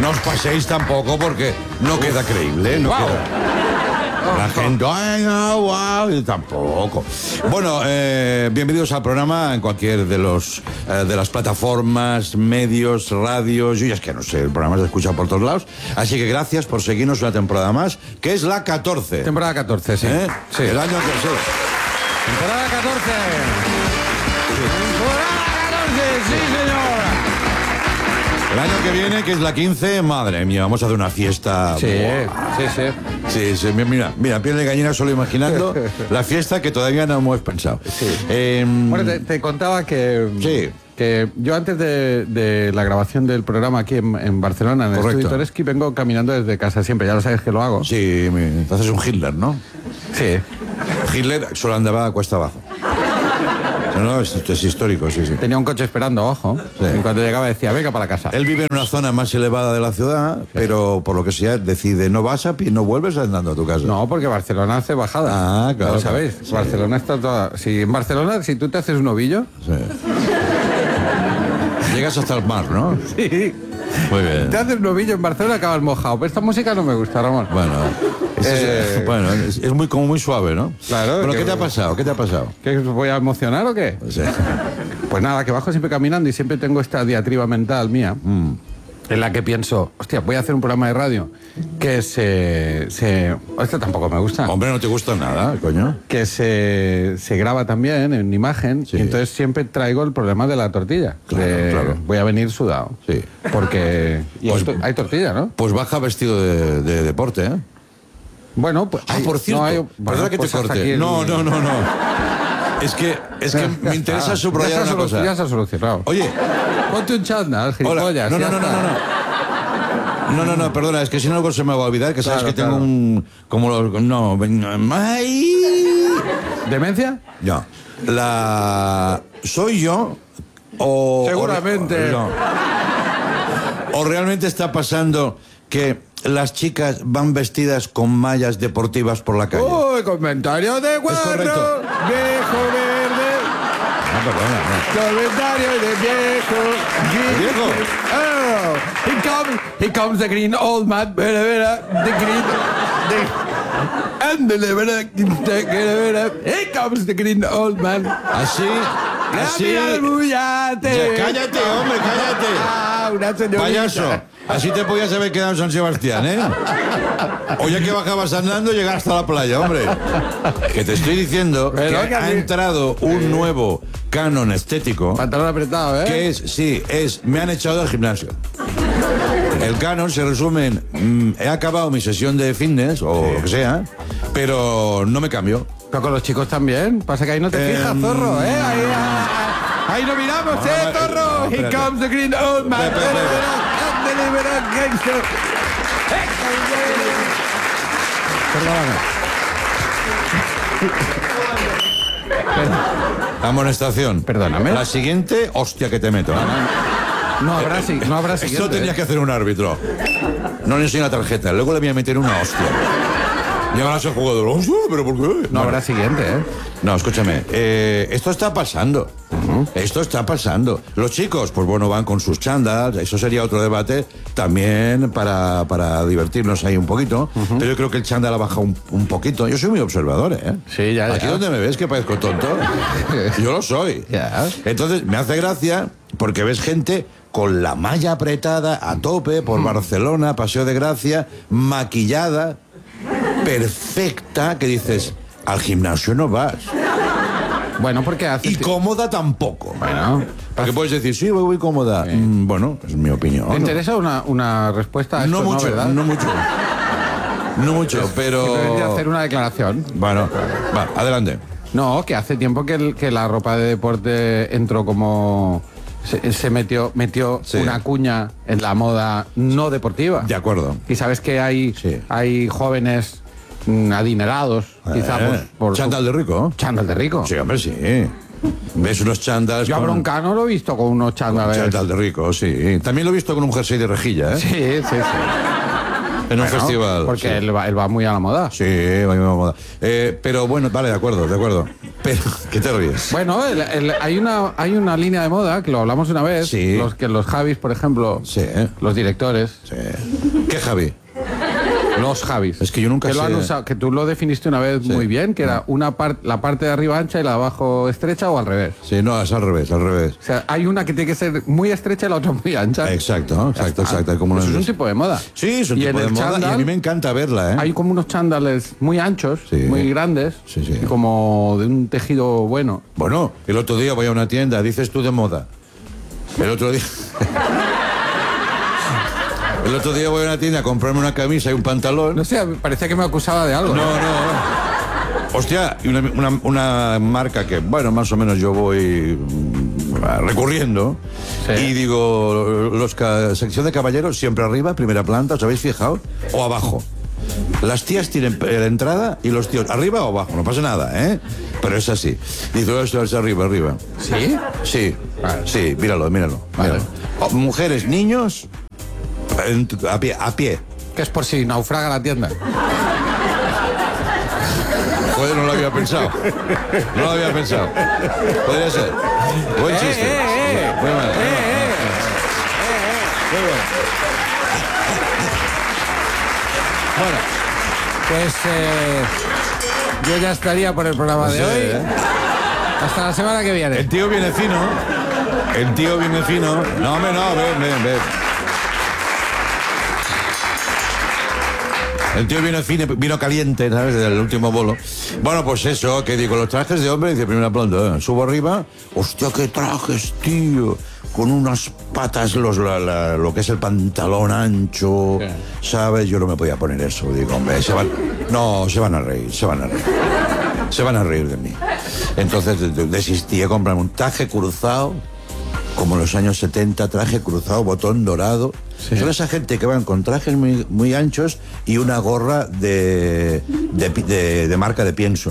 no os paséis tampoco porque no queda creíble, no queda. La gente, ay, no, wow, tampoco. Bueno, bienvenidos al programa en cualquier de las plataformas, medios, radios. Yo ya es que no sé, el programa se escucha por todos lados. Así que gracias por seguirnos una temporada más, que es la 14. Temporada 14, sí. Sí. El año que sí. Temporada 14. Temporada 14, sí, señor. El año que viene, que es la 15, madre mía, vamos a hacer una fiesta. Sí, Sí, mira, piel de gallina solo imaginando la fiesta que todavía no hemos pensado. Sí. Bueno, te contaba que... Sí. Que yo antes de la grabación del programa aquí en Barcelona, en el Estudio Toreski, vengo caminando desde casa siempre, ya lo sabes que lo hago. Sí, haces un Hitler, ¿no? Sí. Hitler solo andaba a cuesta abajo. No, es histórico, sí. Tenía un coche esperando abajo, sí. Y cuando llegaba decía, venga para casa. Él vive en una zona más elevada de la ciudad, sí. Pero por lo que sea decide, no vas a pie, no vuelves andando a tu casa. No, porque Barcelona hace bajadas. Ah, claro. ¿Lo sabéis? Sí. Barcelona está toda... Si en Barcelona, si tú te haces un ovillo... Sí. Llegas hasta el mar, ¿no? Sí. Muy bien. Te haces un ovillo en Barcelona, acabas mojado. Pero esta música no me gusta, Ramón. Bueno, es muy, como muy suave, ¿no? Claro. Pero ¿qué te ha pasado? ¿Que voy a emocionar o qué? Sí. Pues nada, que bajo siempre caminando y siempre tengo esta diatriba mental mía en la que pienso, hostia, voy a hacer un programa de radio que Esto tampoco me gusta. Hombre, no te gusta nada, coño. Que se graba también en imagen, sí. Y entonces siempre traigo el problema de la tortilla. Claro. Voy a venir sudado. Sí. Porque hay tortilla, ¿no? Pues baja vestido de deporte, ¿eh? Bueno, pues... por cierto, perdona que te corte. No. Es que me interesa subrayar una cosa. Ya se ha solucionado. Oye. Ponte un chándal, gilipollas. No, perdona, es que si no algo se me va a olvidar, que sabes que tengo un... ¿Demencia? No. ¿Soy yo o... Seguramente. O realmente está pasando que las chicas van vestidas con mallas deportivas por la calle? ¡Uy, comentario de guarro! ¡Viejo verde! No, perdona, no. Comentario de viejo. Oh, here comes the green old man. The green... Here comes the green old man. Así. Cállate, hombre, cállate. Una señorita. Payaso. Así te podías haber quedado en San Sebastián, ¿eh? O ya que bajabas andando, llegar hasta la playa, hombre. Que te estoy diciendo que ha entrado un nuevo canon estético. Pantalón apretado, ¿eh? Que me han echado del gimnasio. El canon se resume en, he acabado mi sesión de fitness, o lo que sea, pero no me cambio. Pero con los chicos también. Pasa que ahí no te fijas, zorro, ¿eh? Ahí no miramos, zorro. No, Here comes the green old man. Amonestación. Perdóname. La siguiente, hostia que te meto. No habrá siguiente. Esto tenía que hacer un árbitro. No le enseño la tarjeta, luego le voy a meter una hostia. Y ahora se ha jugado, hostia, pero ¿por qué? No habrá siguiente, ¿eh? No, escúchame, esto está pasando. Esto está pasando. Los chicos, pues bueno, van con sus chándals, eso sería otro debate, también para divertirnos ahí un poquito, pero yo creo que el chándal ha bajado un poquito. Yo soy muy observador, ¿eh? Sí, ya. Aquí donde me ves que parezco tonto, yo lo soy. Ya. Entonces, me hace gracia porque ves gente con la malla apretada a tope por Barcelona, Paseo de Gracia, maquillada, perfecta, que dices, al gimnasio no vas. Bueno, porque hace... Y cómoda tampoco. Bueno. Porque puedes decir, sí, voy cómoda. Sí. Bueno, es mi opinión. ¿Te interesa una respuesta a esto? No mucho, ¿verdad? No mucho, pero... Simplemente hacer una declaración. Bueno, va, adelante. No, que hace tiempo que la ropa de deporte entró como... Se metió sí. Una cuña en la moda no deportiva. De acuerdo. Y sabes que hay jóvenes adinerados, quizá por chándal de rico. Chándal de rico. Sí, hombre, sí. ¿Ves unos chándals? Yo a Broncano lo he visto con unos chándales. Chándal de rico, sí. También lo he visto con un jersey de rejilla, ¿eh? Sí. En un festival. Porque sí. él va muy a la moda. Sí, va muy a moda. Pero bueno, vale, de acuerdo. Pero, ¿qué te ríes? Bueno, hay una línea de moda, que lo hablamos una vez, Sí. los Javis, por ejemplo, Sí. los directores, Sí. ¿Qué, Javi? los Javis. Es que yo nunca que lo sé. han usado, que tú lo definiste una vez muy bien, que era la parte de arriba ancha y la de abajo estrecha o al revés. Sí, no, es al revés, al revés. O sea, hay una que tiene que ser muy estrecha y la otra muy ancha. Exacto. Como Eso es lo un tipo de moda. Sí, es un Y tipo en de el moda y a chándal mí me encanta verla, ¿eh? Hay como unos chándales muy anchos, Sí. muy grandes, Sí, sí. y como de un tejido bueno. Bueno, el otro día voy a una tienda, dices tú de moda. El otro día... El otro día voy a una tienda a comprarme una camisa y un pantalón. No sé, parecía que me acusaba de algo. No. Hostia, y una marca que, bueno, más o menos yo voy recurriendo. Sí. Y digo, sección de caballeros, siempre arriba, primera planta, ¿os habéis fijado? O abajo. Las tías tienen la entrada y los tíos arriba o abajo, no pasa nada, ¿eh? Pero es así. Dice, esto es arriba. ¿Sí? Sí, Vale. sí, míralo. Vale. Mujeres, niños, a pie. Que es por si naufraga la tienda. Joder, no lo había pensado. Podría ser. Buen chiste. Muy mal. Muy bueno. Bueno, pues yo ya estaría por el programa de Sí, hoy. ¿eh? Hasta la semana que viene. El tío viene fino. No, hombre, no, ven. El tío vino caliente, ¿sabes? Del último bolo. Bueno, pues eso, que digo, los trajes de hombre, dice primera planta, subo arriba, hostia, qué trajes, tío, con unas patas, lo que es el pantalón ancho, ¿sabes? Yo no me podía poner eso, digo, hombre, se van a reír. Se van a reír de mí. Entonces desistí de comprarme un traje cruzado, como en los años 70, traje cruzado, botón dorado. Sí. Son esa gente que van con trajes muy anchos y una gorra de marca de piensos.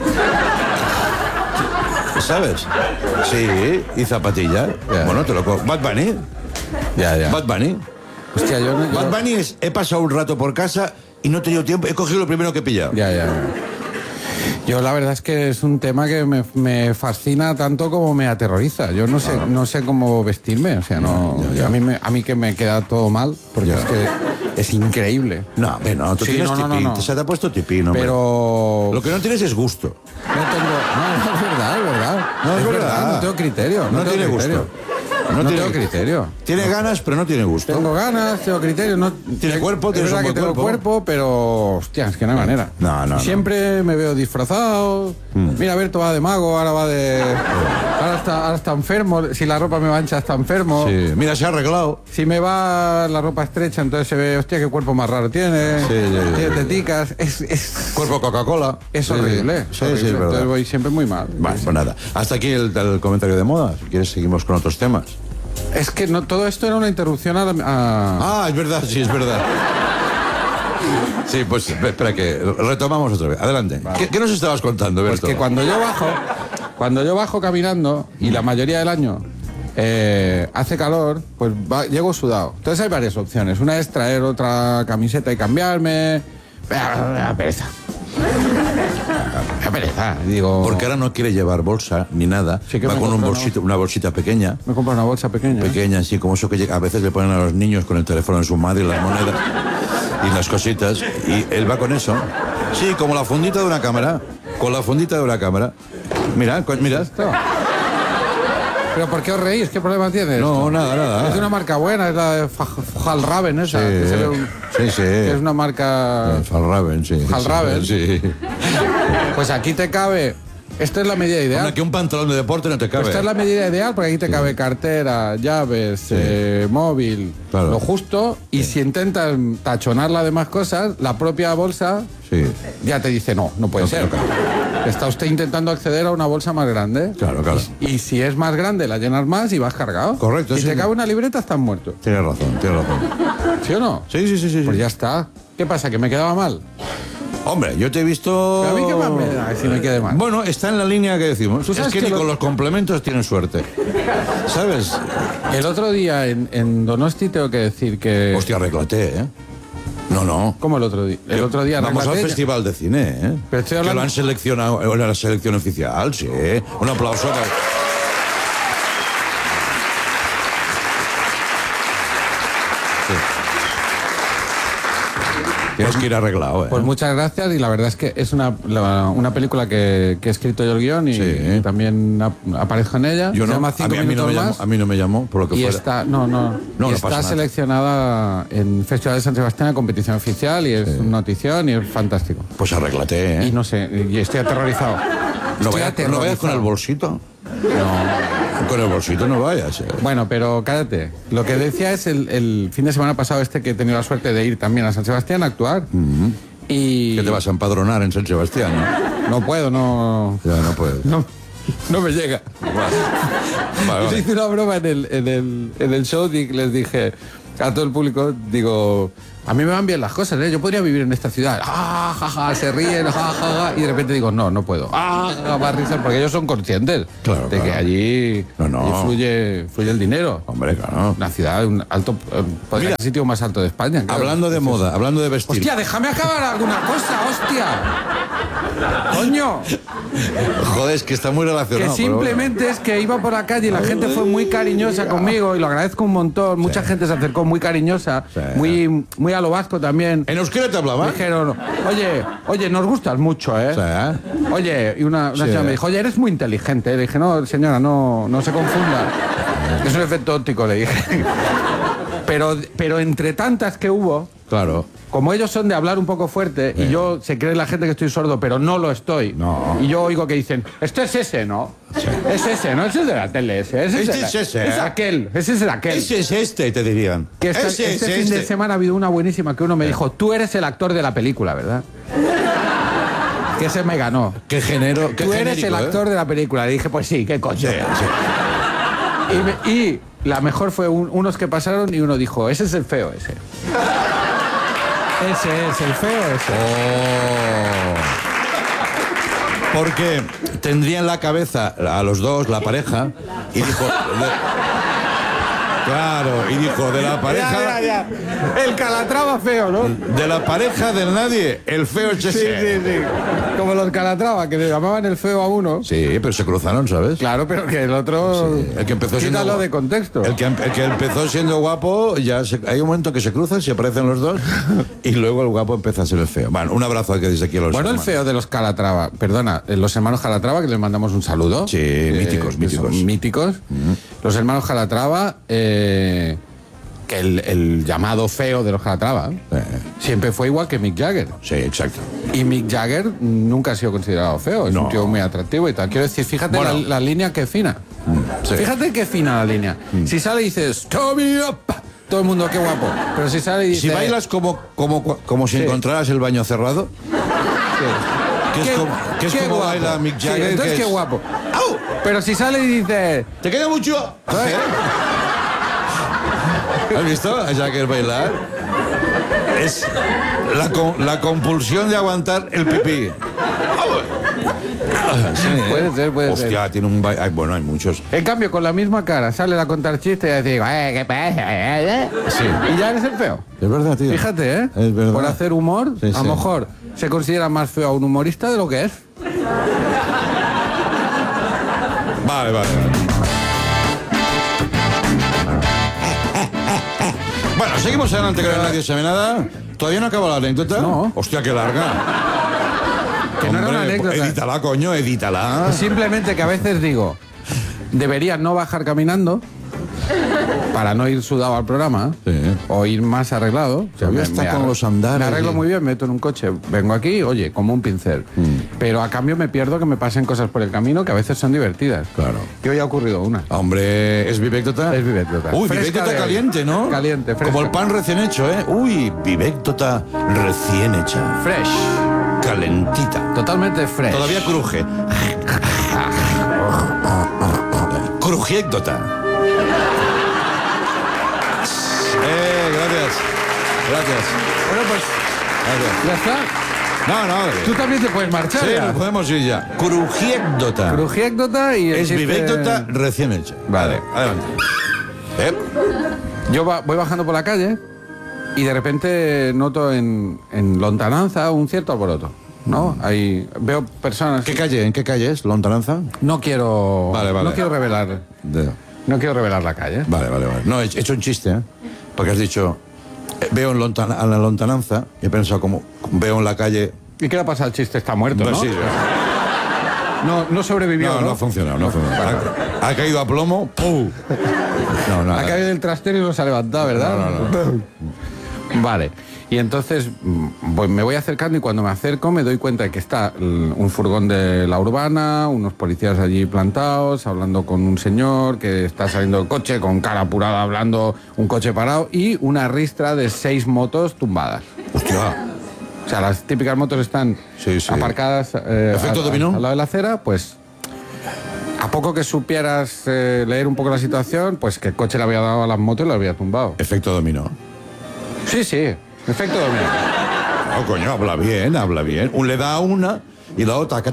¿Sabes? Sí, y zapatillas. Yeah. Bueno, te lo cojo. Bad Bunny. Ya. Bad Bunny. Hostia, Bad Bunny es, he pasado un rato por casa y no he tenido tiempo, he cogido lo primero que he pillado. Ya. Yo la verdad es que es un tema que me fascina tanto como me aterroriza. Yo no sé cómo vestirme, o sea, a mí que me queda todo mal, porque es que es increíble. No, tú tienes tipín, no. se te ha puesto tipín, hombre. Pero lo que no tienes es gusto. No, es verdad. No tengo criterio. No tiene gusto. No tengo criterio. Tiene ganas, pero no tiene gusto. Tengo ganas, tengo criterio. No, tiene cuerpo, tienes un buen tengo cuerpo, pero hostia, es que no hay manera. No. Siempre me veo disfrazado. Mira, Berto va de mago, ahora va de... Ahora está enfermo. Si la ropa me va ancha, está enfermo. Sí. Mira, se ha arreglado. Si me va la ropa estrecha, entonces se ve, hostia, qué cuerpo más raro tiene. Tiene teticas. Es cuerpo Coca-Cola. Es horrible. Sí, horrible. es verdad. Entonces voy siempre muy mal. Vale, pues nada. Hasta aquí el comentario de moda. Si quieres, seguimos con otros temas. Es que no, todo esto era una interrupción a... Es verdad, sí, es verdad. Sí, pues espera que retomamos otra vez. Adelante. Vale. ¿Qué nos estabas contando, Berto? Pues que cuando yo bajo caminando y la mayoría del año hace calor, pues llego sudado. Entonces hay varias opciones. Una es traer otra camiseta y cambiarme. Pereza. Digo... Porque ahora no quiere llevar bolsa ni nada. Sí, que va con una bolsita pequeña. Me compro una bolsa pequeña. Pequeña, sí, como eso que a veces le ponen a los niños con el teléfono en su madre y las monedas y las cositas. Y él va con eso. Sí, como la fundita de una cámara. Con la fundita de una cámara. Mira. ¿Pero por qué os reís? ¿Qué problema tienes? No, nada. Es de una marca buena, es la de Fjallraven esa. Sí. Que es una marca... Fjallraven, sí. Fjallraven. Sí. Pues aquí te cabe... Esta es la medida ideal. Bueno, que un pantalón de deporte no te cabe. Esta es la medida ideal porque aquí te cabe cartera, llaves, móvil, claro. Lo justo. Y si intentas tachonar las demás cosas, la propia bolsa ya te dice no puede ser. Claro. Está usted intentando acceder a una bolsa más grande. Claro. Y si es más grande, la llenas más y vas cargado. Correcto. Si te cabe una libreta, estás muerto. Tienes razón. ¿Sí o no? Sí. Pues ya está. ¿Qué pasa? ¿Que me quedaba mal? Hombre, yo te he visto... Pero a mí qué más me da si me quede mal. Bueno, está en la línea que decimos. Es que ni con los complementos tienen suerte. ¿Sabes? El otro día en Donosti tengo que decir que... Hostia, arréglate, ¿eh? No. ¿Cómo el otro día? El otro día vamos al Festival de Cine, ¿eh? Pero estoy hablando... Que lo han seleccionado en la selección oficial, sí. Un aplauso para... Tienes que ir arreglado, ¿eh? Pues muchas gracias, y la verdad es que es una película que he escrito yo el guión y también aparezco en ella. Yo se llama 5 minutos más. A mí no me llamó, por lo que y fuera. Está seleccionada en Festival de San Sebastián a competición oficial y es una notición y es fantástico. Pues arréglate, ¿eh? Y no sé, y estoy aterrorizado. ¿No vayas con el bolsito? No. Con el bolsito no vayas. Bueno, pero cállate. Lo que decía es el fin de semana pasado que he tenido la suerte de ir también a San Sebastián a actuar. Y... ¿Qué te vas a empadronar en San Sebastián? No puedo, no... Ya, no puedes. No me llega. Vale. Hice una broma en el show y les dije a todo el público, digo... A mí me van bien las cosas, ¿eh? Yo podría vivir en esta ciudad. Se ríen, y de repente digo, no puedo. Más risas, porque ellos son conscientes de que allí fluye el dinero. Hombre, claro. Una ciudad, un alto, podría ser el sitio más alto de España. Claro. Hablando de moda, hablando de vestir. Hostia, déjame acabar alguna cosa, hostia. Coño. Joder, es que está muy relacionado. Que simplemente es que iba por la calle y la gente fue muy cariñosa conmigo y lo agradezco un montón. Mucha gente se acercó muy cariñosa, muy a lo vasco también. ¿En euskera te hablaba? Dijeron, oye, nos gustas mucho, ¿eh? Sí. Oye, y una señora me dijo, oye, eres muy inteligente. Le dije, no, señora, no se confunda. Es un efecto óptico, le dije. Pero entre tantas que hubo... Claro. Como ellos son de hablar un poco fuerte y yo se cree la gente que estoy sordo, pero no lo estoy. No. Y yo oigo que dicen, esto es ese, ¿no? Sí. Es ese, ¿no? Ese es de la tele, ese. Es aquel. Ese es aquel. Ese es este, te dirían. Que este fin de semana ha habido una buenísima que uno me dijo, tú eres el actor de la película, ¿verdad? Que ese me ganó. Qué género. Tú eres el actor de la película. Le dije, pues sí, qué coño. Sí. Y la mejor fue unos que pasaron y uno dijo, ese es el feo, ese. Ese es el feo, ese. Porque tendría en la cabeza a los dos, la pareja, y dijo... Claro, y dijo, de la pareja... Ya. El Calatrava feo, ¿no? De la pareja del nadie, el feo es ese. Sí. Como los Calatrava, que le llamaban el feo a uno. Sí, pero se cruzaron, ¿sabes? Claro, pero que el otro... Sí. El que empezó siendo... Quítalo de contexto. El que empezó siendo guapo, hay un momento que se cruzan, se aparecen los dos, y luego el guapo empieza a ser el feo. Bueno, un abrazo que desde aquí a los hermanos. El feo de los Calatrava, perdona, los hermanos Calatrava, que les mandamos un saludo. Sí, míticos. Los hermanos Calatrava... que el llamado feo de los Calatrava siempre fue igual que Mick Jagger. Sí, exacto. Y Mick Jagger nunca ha sido considerado feo, es un tío muy atractivo y tal. Quiero decir, fíjate la línea que fina. Sí. Fíjate qué fina la línea. Si sale y dices, Tommy up, todo el mundo, qué guapo. Pero si sale y dice... Si bailas como si encontraras el baño cerrado... Que es como baila Mick Jagger. Entonces, qué guapo. ¡Au! Pero si sale y dice... ¿Te queda mucho? ¿Has visto a Jagger bailar? Es la compulsión de aguantar el pipí. Sí, puede ser. Hostia, tiene un baile. Bueno, hay muchos. En cambio, con la misma cara, sale a contar chistes y digo, ¿qué pasa? Sí. Y ya eres el feo. Es verdad, tío. Fíjate, ¿eh? Es verdad. Por hacer humor, a lo mejor se considera más feo a un humorista de lo que es. Vale. Bueno, seguimos adelante con Nadie sabe nada. ¿Todavía no acaba la anécdota? No. Hostia, qué larga. Que no era una anécdota. Edítala, coño, edítala. Simplemente que a veces digo, debería no bajar caminando para no ir sudado al programa o ir más arreglado. Todavía está con los andares. Me arreglo muy bien, me meto en un coche, vengo aquí, oye, como un pincel. Pero a cambio me pierdo que me pasen cosas por el camino que a veces son divertidas. Claro. Que hoy ha ocurrido una. Hombre, ¿es Vivéctota? Es Vivéctota. Uy, Vivéctota caliente, ¿no? Caliente, fresca. Como el pan recién hecho, ¿eh? Uy, Vivéctota recién hecha. Fresh. Calentita. Totalmente fresh. Todavía cruje. Crujiéctota. Gracias. Bueno, pues... Gracias. ¿Ya está? No. Tú también te puedes marchar. Sí, nos podemos ir ya. Crujiéctota. Crujiéctota y... Es Vivéctota recién hecha. Vale. Adelante. Yo voy bajando por la calle Y de repente noto en lontananza un cierto alboroto, ¿no? Ahí veo personas... ¿En qué calle es? ¿Lontananza? No quiero... Vale. No quiero revelar... No quiero revelar la calle. Vale. No, he hecho un chiste, ¿eh? Porque has dicho, veo a la lontananza, y he pensado como, veo en la calle... ¿Y qué le pasa al chiste? Está muerto, pues ¿no? Sí. No sobrevivió, ¿no? No ha funcionado. Ha caído a plomo, ¡pum! No, ha caído del trastero y no se ha levantado, ¿verdad? No. Vale. Y entonces pues me voy acercando y cuando me acerco me doy cuenta de que está un furgón de la urbana, unos policías allí plantados, hablando con un señor que está saliendo del coche con cara apurada, hablando, un coche parado y una ristra de 6 motos tumbadas. ¡Hostia! O sea, las típicas motos están aparcadas ¿Efecto dominó? al lado de la acera, pues a poco que supieras leer un poco la situación, pues que el coche le había dado a las motos y lo había tumbado. ¿Efecto dominó? Sí, efecto dominó. No, coño, habla bien. Un le da a una y luego taca.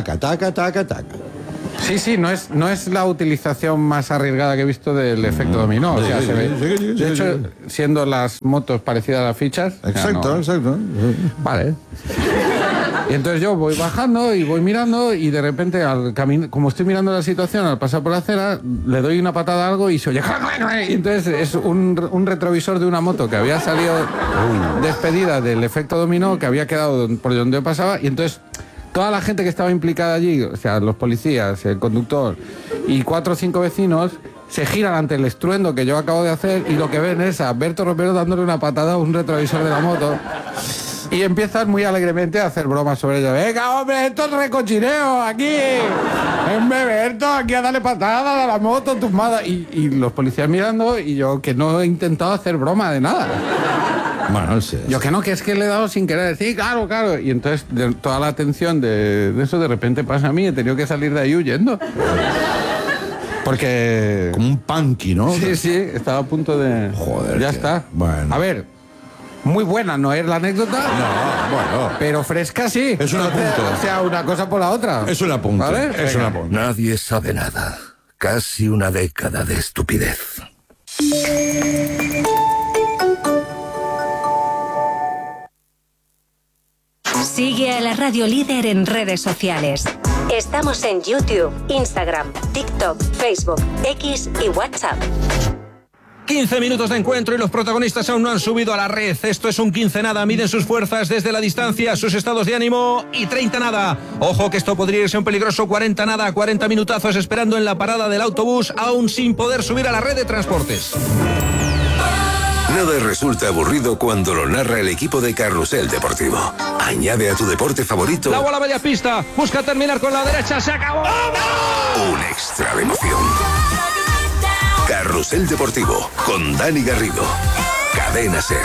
Sí, no es la utilización más arriesgada que he visto del efecto dominó. O sea, se ve. De hecho, siendo las motos parecidas a las fichas. Exacto. Vale. Y entonces yo voy bajando y voy mirando y de repente, como estoy mirando la situación, al pasar por la acera, le doy una patada a algo y se oye... Y entonces es un retrovisor de una moto que había salido despedida del efecto dominó, que había quedado por donde yo pasaba, y entonces toda la gente que estaba implicada allí, o sea, los policías, el conductor y 4 o 5 vecinos, se giran ante el estruendo que yo acabo de hacer y lo que ven es a Berto Romero dándole una patada a un retrovisor de la moto. Y empiezan muy alegremente a hacer bromas sobre ello. ¡Venga, hombre, esto es recochineo aquí! ¡Hombre, Berto, aquí a darle patada a la moto tumbada! Y los policías mirando y yo que no he intentado hacer broma de nada. Bueno, sí. Yo que es que le he dado sin querer. Sí, claro. Y entonces toda la atención de eso de repente pasa a mí. He tenido que salir de ahí huyendo. Porque... Como un punky, ¿no? Sí, estaba a punto de... Joder. Ya está. Bueno. A ver... Muy buena, ¿no es la anécdota? No, bueno. Pero fresca sí. Es un apunte. O sea, una cosa por la otra. Es un apunte. ¿Vale? Es un apunte. Nadie sabe nada. Casi una década de estupidez. Sigue a la Radio Líder en redes sociales. Estamos en YouTube, Instagram, TikTok, Facebook, X y WhatsApp. 15 minutos de encuentro y los protagonistas aún no han subido a la red. Esto es un 15 nada. Miden sus fuerzas desde la distancia, sus estados de ánimo y 30 nada. Ojo que esto podría irse un peligroso 40 nada. 40 minutazos esperando en la parada del autobús, aún sin poder subir a la red de transportes. Nada resulta aburrido cuando lo narra el equipo de Carrusel Deportivo. Añade a tu deporte favorito... La bola media pista. Busca terminar con la derecha. ¡Se acabó! Un extra de emoción. Carrusel Deportivo, con Dani Garrido. Cadena SER.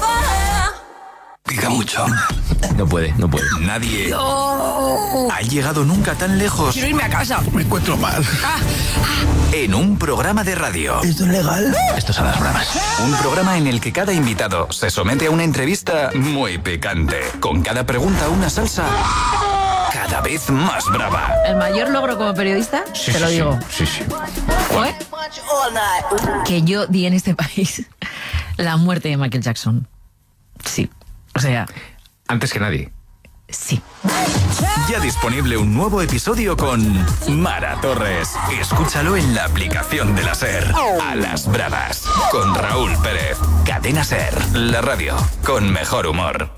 Pica mucho. No puede. Nadie ha llegado nunca tan lejos. Quiero irme a casa. Me encuentro mal. En un programa de radio. ¿Esto es legal? Esto es a las bravas. Un programa en el que cada invitado se somete a una entrevista muy picante. Con cada pregunta una salsa cada vez más brava. ¿El mayor logro como periodista? Sí, te lo digo. Sí. ¿Fue? Que yo di en este país la muerte de Michael Jackson. Sí. O sea... Antes que nadie. Sí. Ya disponible un nuevo episodio con Mara Torres. Escúchalo en la aplicación de la SER. A las bravas. Con Raúl Pérez. Cadena SER. La radio con mejor humor.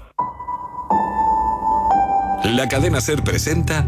La cadena SER presenta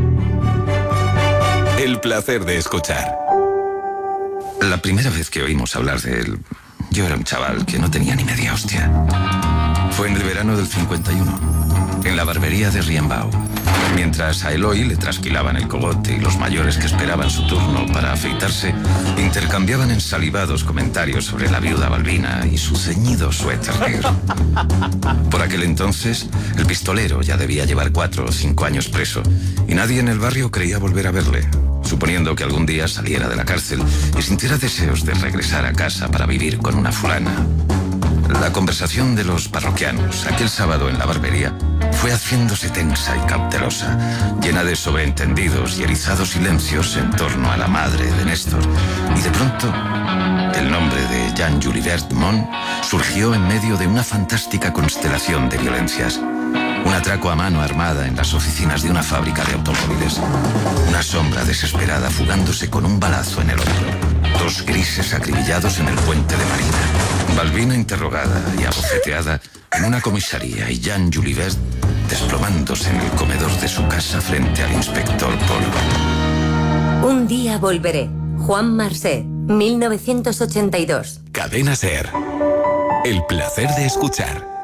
El placer de escuchar. La primera vez que oímos hablar de él, yo era un chaval que no tenía ni media hostia. Fue en el verano del 51, en la barbería de Riambau. Mientras a Eloy le trasquilaban el cogote y los mayores que esperaban su turno para afeitarse intercambiaban ensalivados comentarios sobre la viuda Balbina y su ceñido suéter negro. Por aquel entonces, el pistolero ya debía llevar 4 o 5 años preso y nadie en el barrio creía volver a verle, suponiendo que algún día saliera de la cárcel y sintiera deseos de regresar a casa para vivir con una fulana. La conversación de los parroquianos aquel sábado en la barbería fue haciéndose tensa y cautelosa, llena de sobreentendidos y erizados silencios en torno a la madre de Néstor. Y de pronto, el nombre de Jean Julibert Mont surgió en medio de una fantástica constelación de violencias. Un atraco a mano armada en las oficinas de una fábrica de automóviles. Una sombra desesperada fugándose con un balazo en el hombro. 2 grises acribillados en el puente de Marina. Balbina interrogada y abofeteada en una comisaría y Jean Julibert desplomándose en el comedor de su casa frente al inspector Polo. Un día volveré. Juan Marsé, 1982. Cadena SER. El placer de escuchar.